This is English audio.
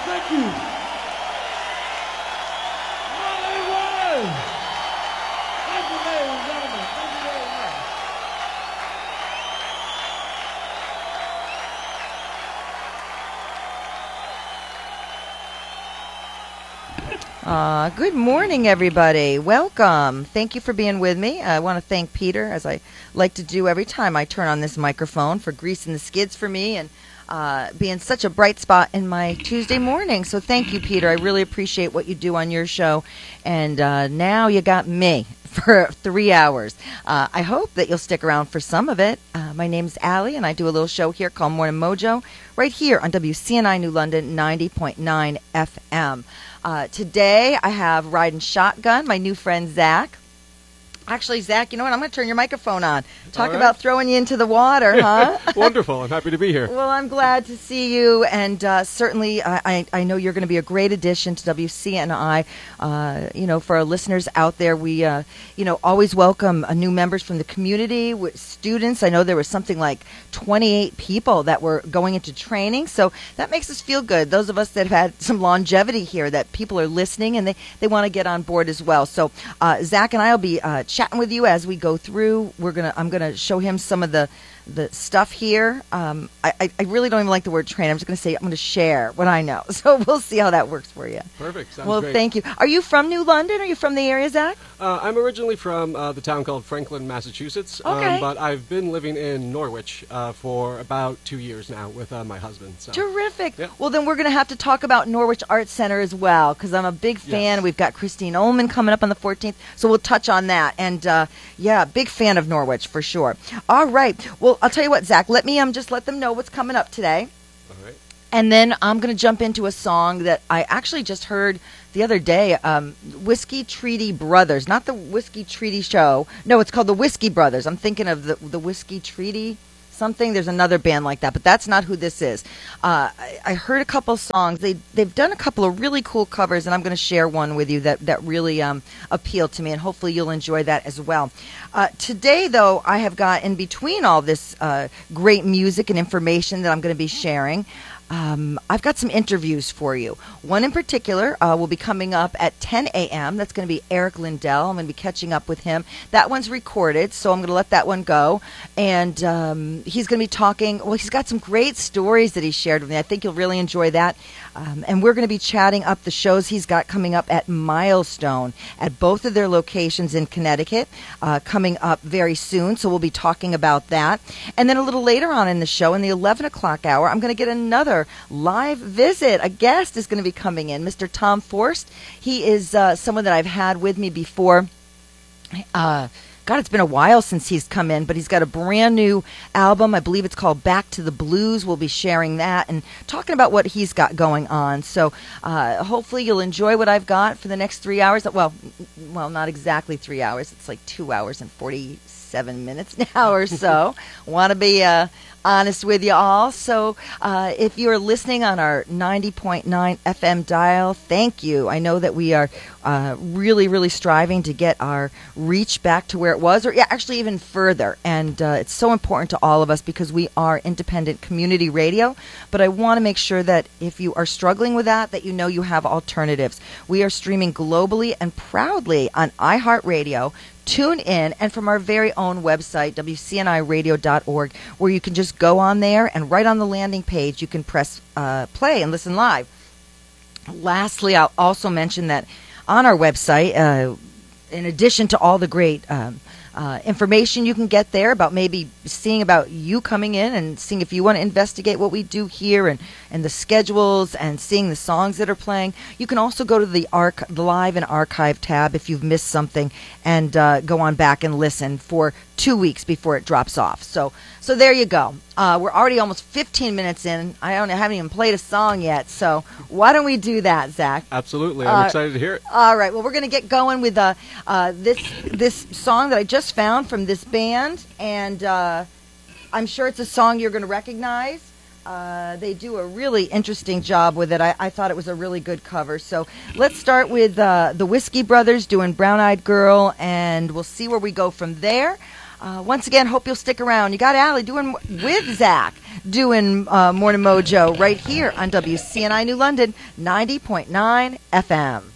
Thank you. Hollywood. Thank you, ladies and gentlemen. Thank you very much. Good morning, everybody. Welcome. Thank you for being with me. I want to thank Peter, as I like to do every time I turn on this microphone, for greasing the skids for me and being such a bright spot in my Tuesday morning. So thank you, Peter. I really appreciate what you do on your show. And now you got me for 3 hours. I hope that you'll stick around for some of it. My name's Allie, and I do a little show here called Morning Mojo right here on WCNI New London 90.9 FM. Today I have riding shotgun my new friend Zach. Actually, Zach, you know what? I'm going to turn your microphone on. Talk about throwing you into the water, huh? Wonderful. I'm happy to be here. Well, I'm glad to see you, and certainly I know you're going to be a great addition to WCNI. For our listeners out there, we, always welcome new members from the community, with students. I know there was something like 28 people that were going into training, so that makes us feel good. Those of us that have had some longevity here, that people are listening, and they want to get on board as well. So Zach and I will be chatting with you as we go through. I'm gonna show him some of the stuff here. I really don't even like the word train. I'm just going to say I'm going to share what I know. So we'll see how that works for you. Perfect. Sounds well, great. Thank you. Are you from New London? Are you from the area, Zach? I'm originally from the town called Franklin, Massachusetts. Okay. But I've been living in Norwich for about 2 years now with my husband. So. Terrific. Yeah. Well, then we're going to have to talk about Norwich Arts Center as well, because I'm a big fan. Yes. We've got Christine Ullman coming up on the 14th, so we'll touch on that. And, big fan of Norwich for sure. All right. Well, I'll tell you what, Zach, let me just let them know what's coming up today. All right. And then I'm going to jump into a song that I actually just heard the other day, Whiskey Treaty Brothers, not the Whiskey Treaty Show. No, it's called the Whiskey Brothers. I'm thinking of the Whiskey Treaty something. There's another band like that, but that's not who this is. I heard a couple songs. They've done a couple of really cool covers, and I'm going to share one with you that really appealed to me, and hopefully you'll enjoy that as well. Today, though, I have got, in between all this great music and information that I'm going to be sharing, I've got some interviews for you. One in particular will be coming up at 10 a.m. That's going to be Eric Lindell. I'm going to be catching up with him. That one's recorded, so I'm going to let that one go. And he's going to be talking. Well, he's got some great stories that he shared with me. I think you'll really enjoy that. And we're going to be chatting up the shows he's got coming up at Milestone at both of their locations in Connecticut, coming up very soon. So we'll be talking about that. And then a little later on in the show, in the 11 o'clock hour, I'm going to get another live visit. A guest is going to be coming in, Mr. Tom Forst. He is someone that I've had with me before. God, it's been a while since he's come in, but he's got a brand new album. I believe it's called Back to the Blues. We'll be sharing that and talking about what he's got going on. So hopefully you'll enjoy what I've got for the next 3 hours. Well, not exactly 3 hours. It's like 2 hours and 47 minutes now or so. Want to be honest with you all. So if you're listening on our 90.9 FM dial, thank you. I know that we are really, really striving to get our reach back to where it was, or actually even further. And it's so important to all of us because we are independent community radio. But I want to make sure that if you are struggling with that you know you have alternatives. We are streaming globally and proudly on iHeartRadio, Tune in, and from our very own website, WCNIradio.org, where you can just go on there, and right on the landing page, you can press play and listen live. Lastly, I'll also mention that on our website, in addition to all the great information you can get there about maybe seeing about you coming in and seeing if you want to investigate what we do here and the schedules and seeing the songs that are playing. You can also go to the Live and Archive tab if you've missed something and go on back and listen for 2 weeks before it drops off. So there you go. We're already almost 15 minutes in. I haven't even played a song yet. So why don't we do that, Zach? Absolutely. I'm excited to hear it. All right. Well, we're going to get going with this song that I just found from this band. And I'm sure it's a song you're going to recognize. They do a really interesting job with it. I thought it was a really good cover. So let's start with the Whiskey Brothers doing Brown Eyed Girl, and we'll see where we go from there. Once again, hope you'll stick around. You got Allie doing with Zach doing Morning Mojo right here on WCNI New London 90.9 FM.